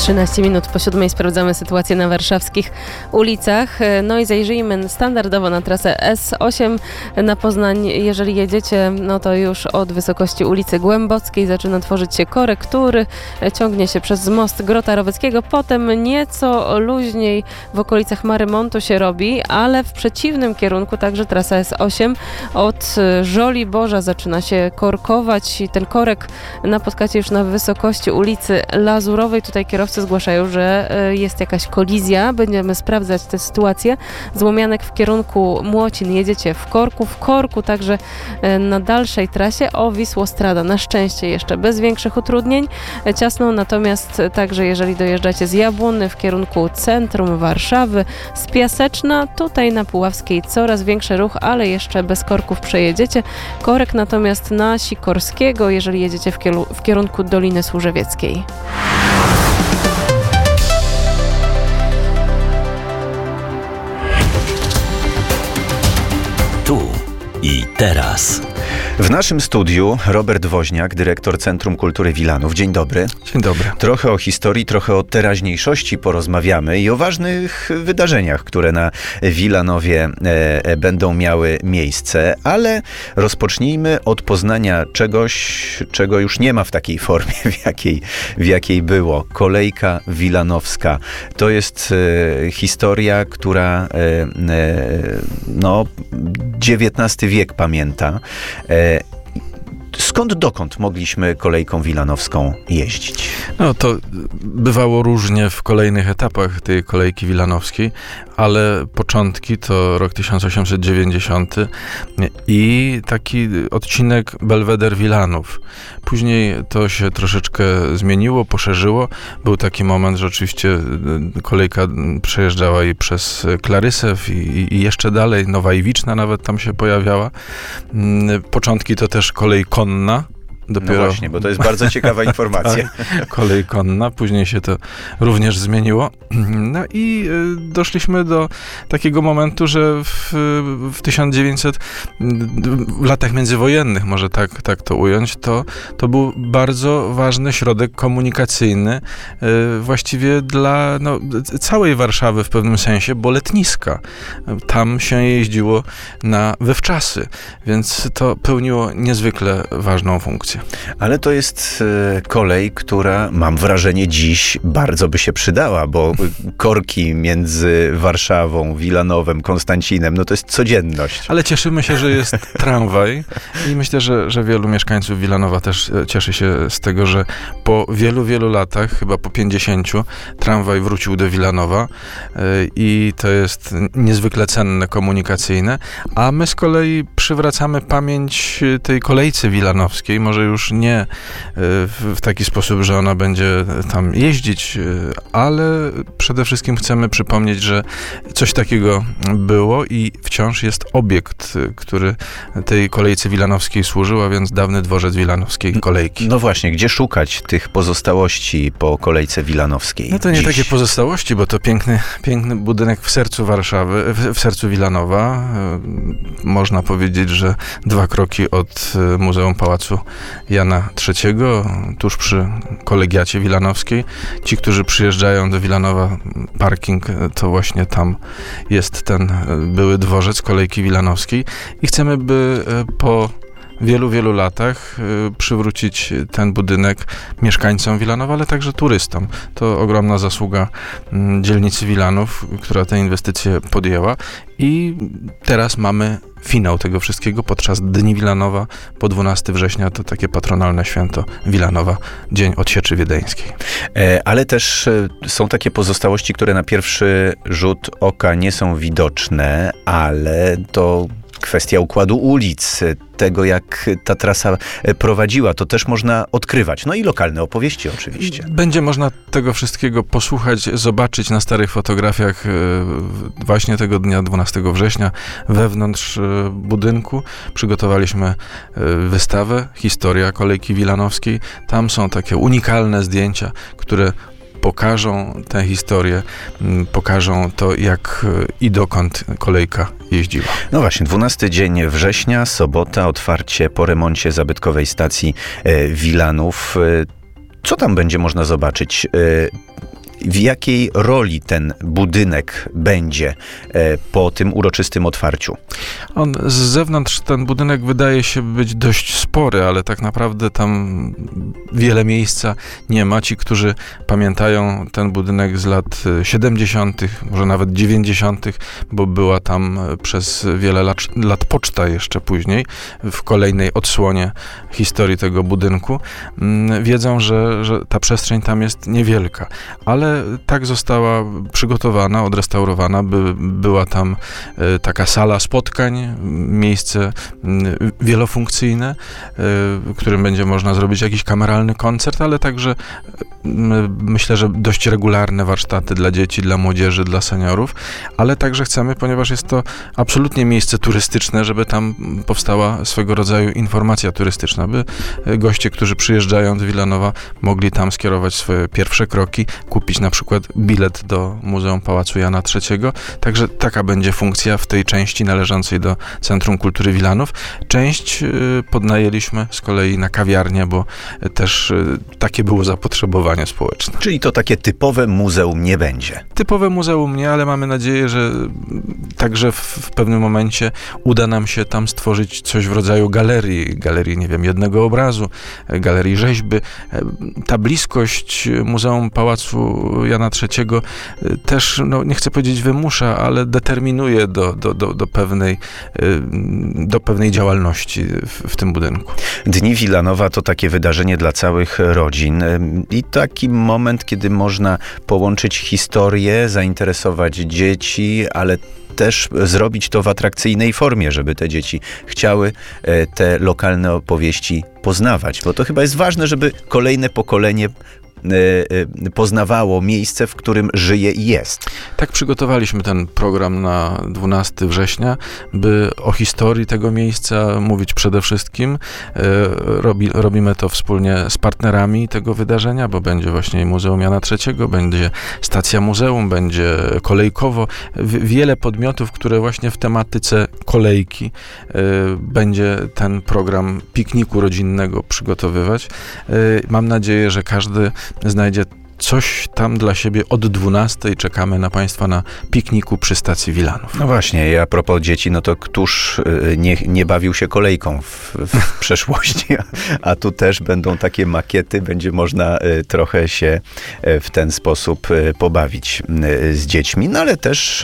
13 minut po 7 sprawdzamy sytuację na warszawskich ulicach. No i zajrzyjmy standardowo na trasę S8 na Poznań. Jeżeli jedziecie, no to już od wysokości ulicy Głębockiej zaczyna tworzyć się korek, który ciągnie się przez most Grota Roweckiego. Potem nieco luźniej w okolicach Marymontu się robi, ale w przeciwnym kierunku także trasa S8 od Żoliborza zaczyna się korkować i ten korek napotkacie już na wysokości ulicy Lazurowej. Tutaj kierowcy zgłaszają, że jest jakaś kolizja. Będziemy sprawdzać tę sytuację. Z Łomianek w kierunku Młocin jedziecie w korku także na dalszej trasie o Wisłostrada. Na szczęście jeszcze bez większych utrudnień. Ciasno natomiast także jeżeli dojeżdżacie z Jabłonny w kierunku centrum Warszawy, z Piaseczna, tutaj na Puławskiej coraz większy ruch, ale jeszcze bez korków przejedziecie. Korek natomiast na Sikorskiego, jeżeli jedziecie w kierunku Doliny Służewieckiej. Tu i teraz. W naszym studiu Robert Woźniak, dyrektor Centrum Kultury Wilanów. Dzień dobry. Dzień dobry. Trochę o historii, trochę o teraźniejszości porozmawiamy i o ważnych wydarzeniach, które na Wilanowie będą miały miejsce, ale rozpocznijmy od poznania czegoś, czego już nie ma w takiej formie, w jakiej było. Kolejka wilanowska. To jest historia, która XIX wiek pamięta. Skąd dokąd mogliśmy kolejką wilanowską jeździć? No to bywało różnie w kolejnych etapach tej kolejki wilanowskiej, ale początki to rok 1890 i taki odcinek Belweder Wilanów. Później to się troszeczkę zmieniło, poszerzyło. Był taki moment, że oczywiście kolejka przejeżdżała i przez Klarysew i jeszcze dalej, Nowa Iwiczna nawet tam się pojawiała. Początki to też kolej konna. Dopiero... No właśnie, bo to jest bardzo ciekawa informacja. Tak, kolej konna, później się to również zmieniło. No i doszliśmy do takiego momentu, że w 1900, w latach międzywojennych, może tak to ująć, to był bardzo ważny środek komunikacyjny właściwie dla całej Warszawy w pewnym sensie, bo letniska. Tam się jeździło we wczasy, więc to pełniło niezwykle ważną funkcję. Ale to jest kolej, która, mam wrażenie, dziś bardzo by się przydała, bo korki między Warszawą, Wilanowem, Konstancinem, no to jest codzienność. Ale cieszymy się, że jest tramwaj i myślę, że wielu mieszkańców Wilanowa też cieszy się z tego, że po wielu, wielu latach, chyba po 50, tramwaj wrócił do Wilanowa i to jest niezwykle cenne komunikacyjne, a my z kolei przywracamy pamięć tej kolejce wilanowskiej, może już nie w taki sposób, że ona będzie tam jeździć, ale przede wszystkim chcemy przypomnieć, że coś takiego było i wciąż jest obiekt, który tej kolejce wilanowskiej służył, a więc dawny dworzec wilanowskiej kolejki. No właśnie, gdzie szukać tych pozostałości po kolejce wilanowskiej? No to nie dziś? Takie pozostałości, bo to piękny budynek w sercu Warszawy, w sercu Wilanowa. Można powiedzieć, że 2 kroki od Muzeum Pałacu Jana III, tuż przy kolegiacie wilanowskiej. Ci, którzy przyjeżdżają do Wilanowa, parking, to właśnie tam jest ten były dworzec kolejki wilanowskiej i chcemy, by po wielu, wielu latach przywrócić ten budynek mieszkańcom Wilanowa, ale także turystom. To ogromna zasługa dzielnicy Wilanów, która tę inwestycję podjęła i teraz mamy finał tego wszystkiego podczas Dni Wilanowa, po 12 września to takie patronalne święto Wilanowa, Dzień Odsieczy Wiedeńskiej. Ale też są takie pozostałości, które na pierwszy rzut oka nie są widoczne, ale to kwestia układu ulic, tego jak ta trasa prowadziła, to też można odkrywać. No i lokalne opowieści oczywiście. Będzie można tego wszystkiego posłuchać, zobaczyć na starych fotografiach właśnie tego dnia 12 września wewnątrz budynku. Przygotowaliśmy wystawę Historia kolejki wilanowskiej. Tam są takie unikalne zdjęcia, które pokażą tę historię, pokażą to, jak i dokąd kolejka jeździła. No właśnie, 12 dzień września, sobota, otwarcie po remoncie zabytkowej stacji Wilanów. Co tam będzie można zobaczyć? W jakiej roli ten budynek będzie po tym uroczystym otwarciu? On z zewnątrz, ten budynek wydaje się być dość spory, ale tak naprawdę tam wiele miejsca nie ma. Ci, którzy pamiętają ten budynek z lat 70., może nawet 90., bo była tam przez wiele lat poczta jeszcze później, w kolejnej odsłonie historii tego budynku, wiedzą, że ta przestrzeń tam jest niewielka, ale tak została przygotowana, odrestaurowana, by była tam taka sala spotkań, miejsce wielofunkcyjne, w którym będzie można zrobić jakiś kameralny koncert, ale także myślę, że dość regularne warsztaty dla dzieci, dla młodzieży, dla seniorów, ale także chcemy, ponieważ jest to absolutnie miejsce turystyczne, żeby tam powstała swego rodzaju informacja turystyczna, by goście, którzy przyjeżdżają do Wilanowa, mogli tam skierować swoje pierwsze kroki, kupić na przykład bilet do Muzeum Pałacu Jana III. Także taka będzie funkcja w tej części należącej do Centrum Kultury Wilanów. Część podnajęliśmy z kolei na kawiarnię, bo też takie było zapotrzebowanie społeczne. Czyli to takie typowe muzeum nie będzie. Typowe muzeum nie, ale mamy nadzieję, że także w pewnym momencie uda nam się tam stworzyć coś w rodzaju galerii, nie wiem, jednego obrazu, galerii rzeźby. Ta bliskość Muzeum Pałacu Jana III też, no nie chcę powiedzieć wymusza, ale determinuje do pewnej działalności w tym budynku. Dni Wilanowa to takie wydarzenie dla całych rodzin i taki moment, kiedy można połączyć historię, zainteresować dzieci, ale też zrobić to w atrakcyjnej formie, żeby te dzieci chciały te lokalne opowieści poznawać, bo to chyba jest ważne, żeby kolejne pokolenie poznawało miejsce, w którym żyje i jest. Tak przygotowaliśmy ten program na 12 września, by o historii tego miejsca mówić przede wszystkim. Robimy to wspólnie z partnerami tego wydarzenia, bo będzie właśnie Muzeum Jana III, będzie stacja muzeum, będzie kolejkowo. Wiele podmiotów, które właśnie w tematyce kolejki będzie ten program pikniku rodzinnego przygotowywać. Mam nadzieję, że każdy znajdzie coś tam dla siebie od 12. Czekamy na Państwa na pikniku przy stacji Wilanów. No właśnie, a propos dzieci, no to któż nie bawił się kolejką w przeszłości, a tu też będą takie makiety, będzie można trochę się w ten sposób pobawić z dziećmi, no ale też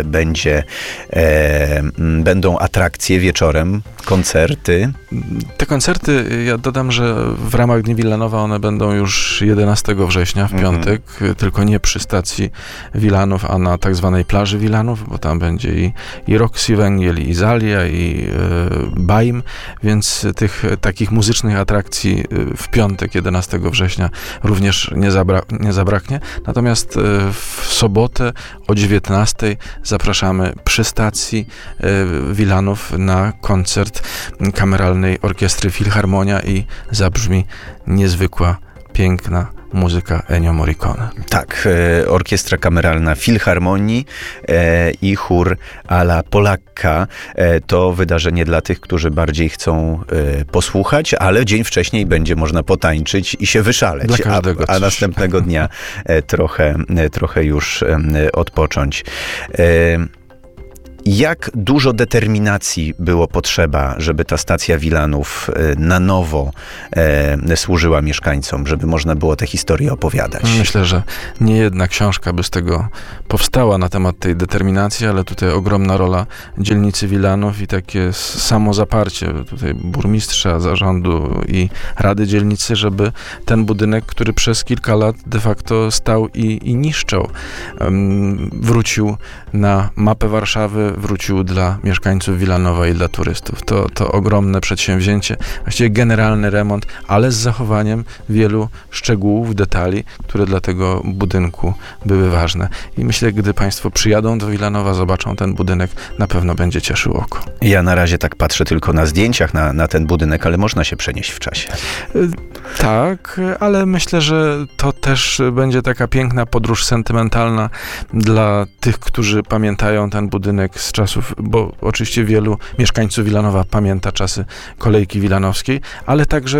będą atrakcje wieczorem, koncerty. Te koncerty, ja dodam, że w ramach Dni Wilanowa one będą już 11 września, w piątek, tylko nie przy stacji Wilanów, a na tak zwanej plaży Wilanów, bo tam będzie i Roxy Węgiel, i Zalia, i Baim, więc tych takich muzycznych atrakcji w piątek, 11 września również nie zabraknie. Natomiast w sobotę o 19 zapraszamy przy stacji Wilanów na koncert kameralnej orkiestry Filharmonia i zabrzmi niezwykła, piękna muzyka Ennio Morricone. Tak, orkiestra kameralna Filharmonii i chór alla Polacca. To wydarzenie dla tych, którzy bardziej chcą posłuchać, ale dzień wcześniej będzie można potańczyć i się wyszaleć, dla każdego a następnego dnia trochę już odpocząć. Jak dużo determinacji było potrzeba, żeby ta stacja Wilanów na nowo służyła mieszkańcom, żeby można było tę historię opowiadać? Myślę, że nie jedna książka by z tego powstała na temat tej determinacji, ale tutaj ogromna rola dzielnicy Wilanów i takie samozaparcie tutaj burmistrza, zarządu i Rady Dzielnicy, żeby ten budynek, który przez kilka lat de facto stał i niszczał, wrócił na mapę Warszawy, wrócił dla mieszkańców Wilanowa i dla turystów. To ogromne przedsięwzięcie, właściwie generalny remont, ale z zachowaniem wielu szczegółów, detali, które dla tego budynku były ważne. I myślę, gdy Państwo przyjadą do Wilanowa, zobaczą ten budynek, na pewno będzie cieszył oko. Ja na razie tak patrzę tylko na zdjęciach na ten budynek, ale można się przenieść w czasie. Tak, ale myślę, że to też będzie taka piękna podróż sentymentalna dla tych, którzy pamiętają ten budynek z czasów, bo oczywiście wielu mieszkańców Wilanowa pamięta czasy kolejki wilanowskiej, ale także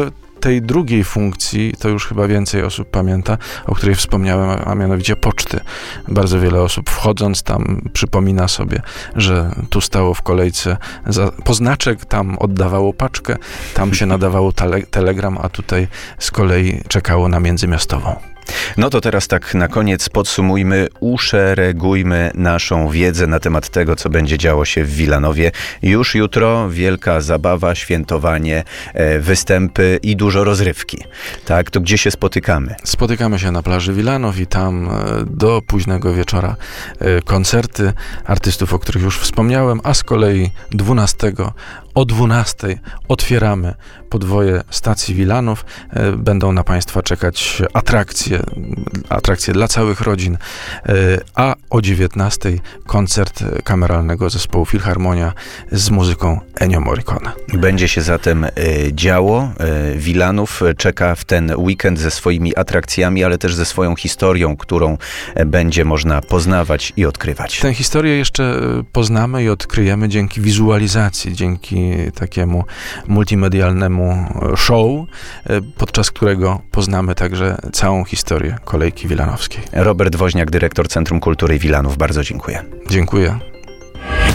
tej drugiej funkcji, to już chyba więcej osób pamięta, o której wspomniałem, a mianowicie poczty. Bardzo wiele osób wchodząc tam przypomina sobie, że tu stało w kolejce po znaczek, tam oddawało paczkę, tam się nadawało telegram, a tutaj z kolei czekało na międzymiastową. No to teraz tak na koniec podsumujmy, uszeregujmy naszą wiedzę na temat tego, co będzie działo się w Wilanowie. Już jutro wielka zabawa, świętowanie, występy i dużo rozrywki. Tak, to gdzie się spotykamy? Spotykamy się na plaży Wilanów i tam do późnego wieczora koncerty artystów, o których już wspomniałem, a z kolei 12 o 12 otwieramy podwoje stacji Wilanów. Będą na Państwa czekać atrakcje dla całych rodzin, a o 19 koncert kameralnego zespołu Filharmonia z muzyką Ennio Morricone. Będzie się zatem działo. Wilanów czeka w ten weekend ze swoimi atrakcjami, ale też ze swoją historią, którą będzie można poznawać i odkrywać. Tę historię jeszcze poznamy i odkryjemy dzięki wizualizacji, dzięki takiemu multimedialnemu show, podczas którego poznamy także całą historię kolejki wilanowskiej. Robert Woźniak, dyrektor Centrum Kultury Wilanów. Bardzo dziękuję. Dziękuję.